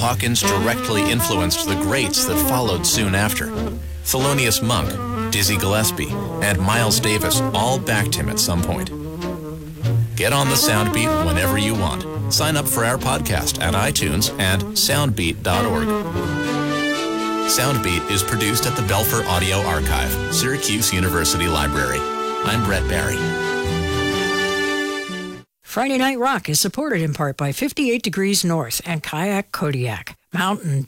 Hawkins directly influenced the greats that followed soon after. Thelonious Monk, Dizzy Gillespie, and Miles Davis all backed him at some point. Get on the Soundbeat whenever you want. Sign up for our podcast at iTunes and soundbeat.org. Soundbeat is produced at the Belfer Audio Archive, Syracuse University Library. I'm Brett Barry. Friday Night Rock is supported in part by 58 Degrees North and Kayak Kodiak, Mountain